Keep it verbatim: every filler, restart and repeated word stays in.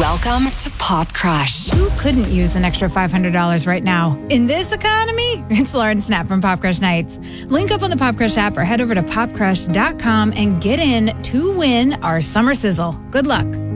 Welcome to Pop Crush. Who couldn't use an extra five hundred dollars right now? In this economy, it's Lauren Snap from Pop Crush Nights. Link up on the Pop Crush app or head over to pop crush dot com and get in to win our summer sizzle. Good luck.